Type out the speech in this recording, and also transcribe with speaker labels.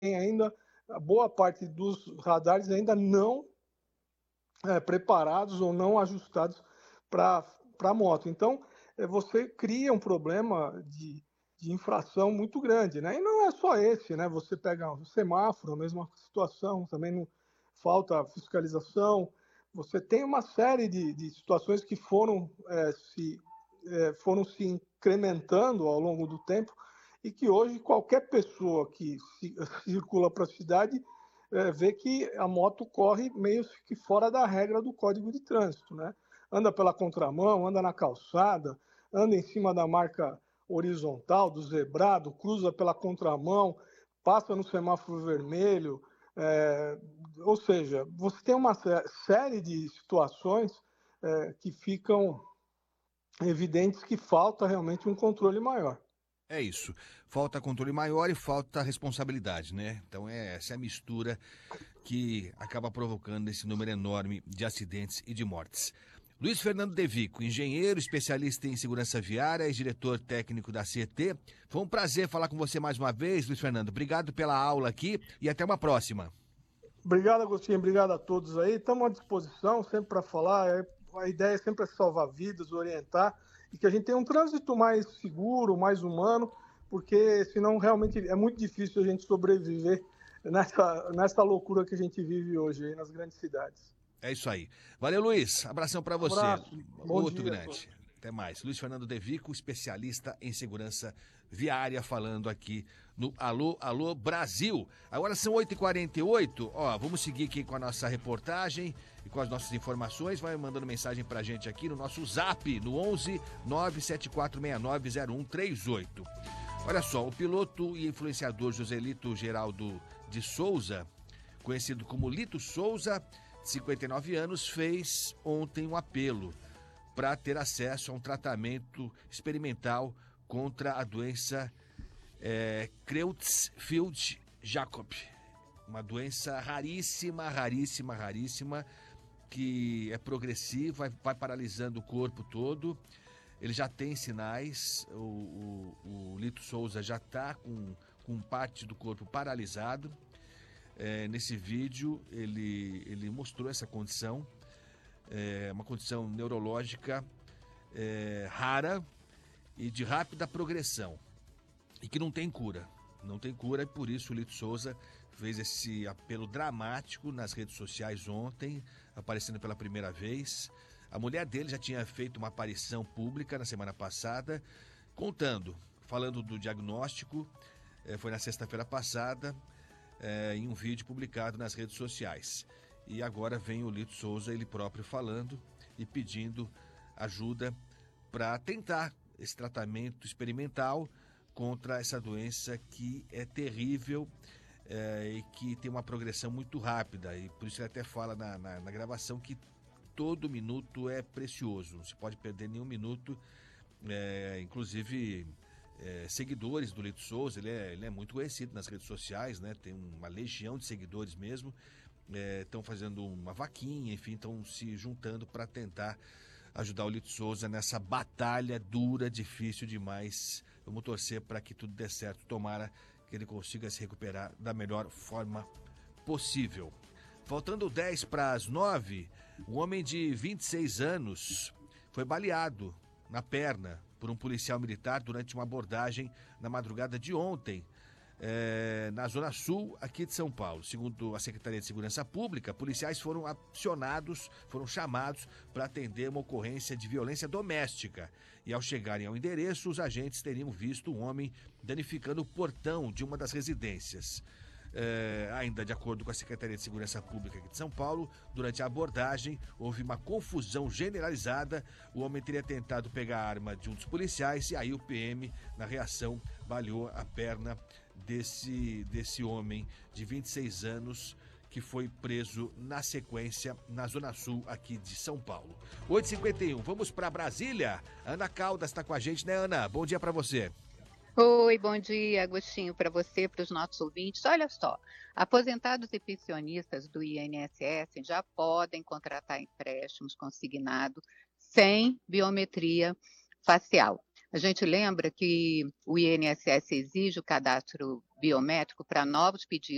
Speaker 1: ainda a boa parte dos radares ainda não preparados ou não ajustados para a moto. Então, você cria um problema de infração muito grande, né? E não é só esse, né? Você pega o semáforo, a mesma situação, também não falta fiscalização. Você tem uma série de situações que foram se incrementando ao longo do tempo e que hoje qualquer pessoa que circula para a cidade vê que a moto corre meio que fora da regra do Código de Trânsito, né? Anda pela contramão, anda na calçada, anda em cima da marca horizontal, do zebrado, cruza pela contramão, passa no semáforo vermelho, ou seja, você tem uma série de situações que ficam evidentes que falta realmente um controle maior.
Speaker 2: É isso. Falta controle maior e falta responsabilidade, né? Então essa é a mistura que acaba provocando esse número enorme de acidentes e de mortes. Luiz Fernando De Vico, engenheiro, especialista em segurança viária e diretor técnico da CET. Foi um prazer falar com você mais uma vez, Luiz Fernando. Obrigado pela aula aqui e até uma próxima.
Speaker 1: Obrigado, Agostinho. Obrigado a todos aí. Estamos à disposição sempre para falar. A ideia é sempre salvar vidas, orientar e que a gente tenha um trânsito mais seguro, mais humano, porque senão realmente é muito difícil a gente sobreviver nessa loucura que a gente vive hoje aí nas grandes cidades.
Speaker 2: É isso aí. Valeu, Luiz. Abração para
Speaker 1: Um
Speaker 2: você.
Speaker 1: abraço, bom
Speaker 2: Outro
Speaker 1: dia a todos.
Speaker 2: grande. Até mais. Luiz Fernando De Vico, especialista em segurança viária, falando aqui no Alô, Alô Brasil. Agora são 8h48. Ó, vamos seguir aqui com a nossa reportagem e com as nossas informações. Vai mandando mensagem pra gente aqui no nosso zap, no 11 974690138. Olha só, o piloto e influenciador Joselito Geraldo de Souza, conhecido como Lito Souza, de 59 anos, fez ontem um apelo para ter acesso a um tratamento experimental contra a doença Creutzfeldt-Jakob. Uma doença raríssima, raríssima, raríssima, que é progressiva, vai paralisando o corpo todo. Ele já tem sinais, o Lito Souza já está com parte do corpo paralisado. Nesse vídeo ele mostrou essa condição, uma condição neurológica rara e de rápida progressão e que não tem cura. Não tem cura e por isso o Lito Souza fez esse apelo dramático nas redes sociais ontem, aparecendo pela primeira vez. A mulher dele já tinha feito uma aparição pública na semana passada, falando do diagnóstico, foi na sexta-feira passada, em um vídeo publicado nas redes sociais. E agora vem o Lito Souza, ele próprio falando e pedindo ajuda para tentar esse tratamento experimental contra essa doença que é terrível e que tem uma progressão muito rápida. E por isso ele até fala na gravação que todo minuto é precioso, não se pode perder nenhum minuto, inclusive seguidores do Lito Souza, ele é muito conhecido nas redes sociais, né? Tem uma legião de seguidores mesmo, estão fazendo uma vaquinha, enfim, estão se juntando para tentar ajudar o Lito Souza nessa batalha dura, difícil demais. Vamos torcer para que tudo dê certo, tomara que ele consiga se recuperar da melhor forma possível. Faltando 10 para as 9, um homem de 26 anos foi baleado na perna por um policial militar durante uma abordagem na madrugada de ontem, na Zona Sul, aqui de São Paulo. Segundo a Secretaria de Segurança Pública, policiais foram chamados para atender uma ocorrência de violência doméstica. E ao chegarem ao endereço, os agentes teriam visto um homem danificando o portão de uma das residências. Ainda de acordo com a Secretaria de Segurança Pública aqui de São Paulo, durante a abordagem houve uma confusão generalizada. O homem teria tentado pegar a arma de um dos policiais e aí o PM, na reação, baleou a perna desse homem de 26 anos que foi preso na sequência na Zona Sul aqui de São Paulo. 8h51, vamos para Brasília. Ana Caldas está com a gente, né, Ana? Bom dia para você.
Speaker 3: Oi, bom dia, Agostinho, para você, para os nossos ouvintes. Olha só, aposentados e pensionistas do INSS já podem contratar empréstimos consignados sem biometria facial. A gente lembra que o INSS exige o cadastro biométrico para novos pedidos